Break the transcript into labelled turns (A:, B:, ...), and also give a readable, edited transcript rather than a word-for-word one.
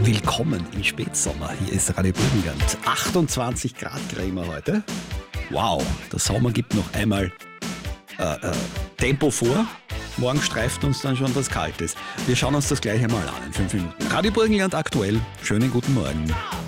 A: Willkommen im Spätsommer. Hier ist Radio Burgenland. 28 Grad kriegen wir heute. Wow, der Sommer gibt noch einmal Tempo vor. Morgen streift uns dann schon was Kaltes. Wir schauen uns das gleich einmal an in 5 Minuten. Radio Burgenland aktuell. Schönen guten Morgen.